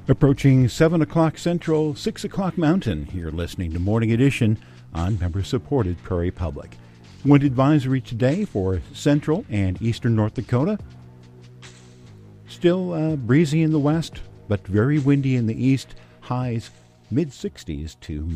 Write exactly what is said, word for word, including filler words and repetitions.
Approaching seven o'clock Central, six o'clock Mountain. You're listening to Morning Edition on member-supported Prairie Public. Wind advisory today for central and eastern North Dakota. Still uh, breezy in the west, but very windy in the east. Highs mid-sixties to